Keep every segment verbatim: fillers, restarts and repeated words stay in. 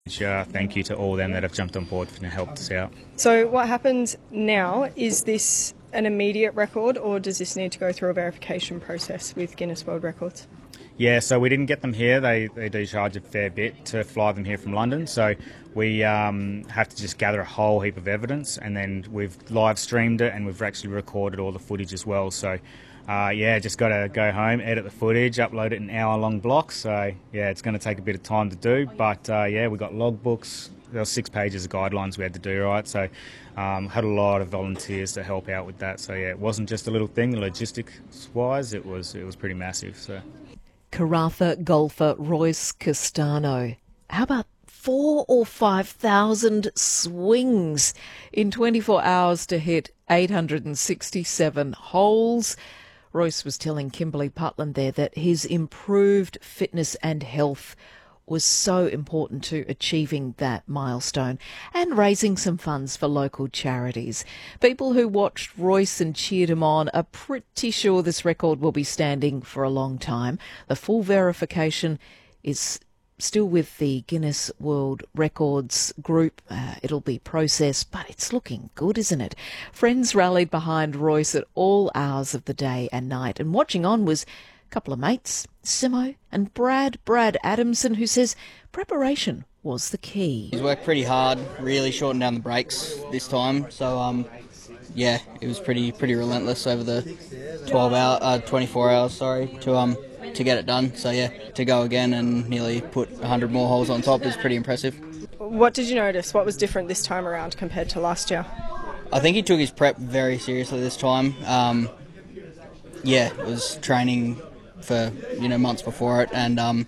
Uh, thank you to all them that have jumped on board and helped us out. So what happens now, is this an immediate record or does this need to go through a verification process with Guinness World Records? Yeah, so we didn't get them here. They, they do charge a fair bit to fly them here from London. So we um, have to just gather a whole heap of evidence, and then we've live streamed it and we've actually recorded all the footage as well. So uh, yeah, just got to go home, edit the footage, upload it in hour-long blocks. So yeah, it's going to take a bit of time to do. But uh, yeah, we got logbooks. There were six pages of guidelines we had to do, right? So um, had a lot of volunteers to help out with that. So yeah, it wasn't just a little thing. Logistics-wise, it was it was pretty massive. So. Karratha golfer Royce Castano. How about four or five thousand swings in twenty-four hours to hit eight hundred sixty-seven holes? Royce was telling Kimberly Putland there that his improved fitness and health was so important to achieving that milestone and raising some funds for local charities. People who watched Royce and cheered him on are pretty sure this record will be standing for a long time. The full verification is still with the Guinness World Records group. Uh, it'll be processed, but it's looking good, isn't it? Friends rallied behind Royce at all hours of the day and night, and watching on was couple of mates, Simo and Brad, Brad Adamson, who says preparation was the key. He's worked pretty hard, really shortened down the breaks this time. So, um, yeah, it was pretty pretty relentless over the twelve hour, uh, twenty-four hours, sorry, to um to get it done. So yeah, to go again and nearly put one hundred more holes on top is pretty impressive. What did you notice? What was different this time around compared to last year? I think he took his prep very seriously this time. Um, yeah, it was training for you know months before it, and um,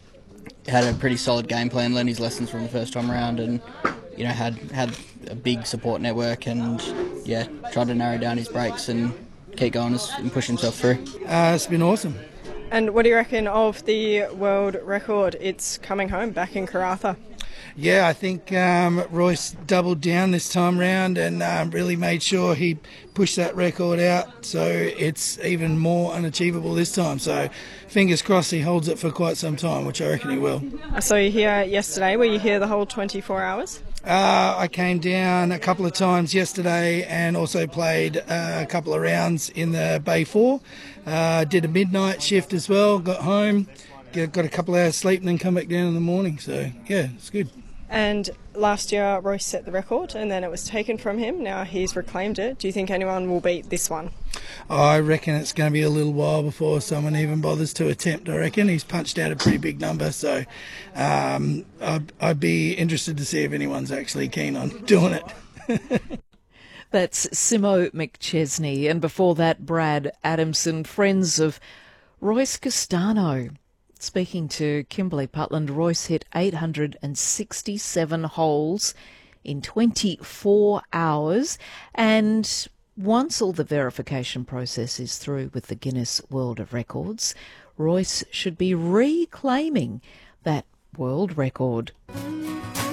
had a pretty solid game plan, learned his lessons from the first time around, and you know had had a big support network, and yeah, tried to narrow down his breaks and keep going and push himself through. Uh, it's been awesome. And what do you reckon of the world record? It's coming home back in Karratha. Yeah, I think um, Royce doubled down this time round and um, really made sure he pushed that record out, so it's even more unachievable this time. So fingers crossed he holds it for quite some time, which I reckon he will. I saw you here yesterday. Were you here the whole twenty-four hours? Uh, I came down a couple of times yesterday and also played uh, a couple of rounds in the Bay four. Uh, did a midnight shift as well, got home, got a couple of hours sleep and then come back down in the morning. So yeah, it's good. And last year Royce set the record and then it was taken from him. Now he's reclaimed it. Do you think anyone will beat this one? I reckon it's going to be a little while before someone even bothers to attempt. I reckon he's punched out a pretty big number, so um, I'd, I'd be interested to see if anyone's actually keen on doing it. That's Simo McChesney, and before that Brad Adamson, friends of Royce Castano. Speaking to Kimberly Putland, Royce hit eight hundred sixty-seven holes in twenty-four hours, and once all the verification process is through with the Guinness World of Records, Royce should be reclaiming that world record.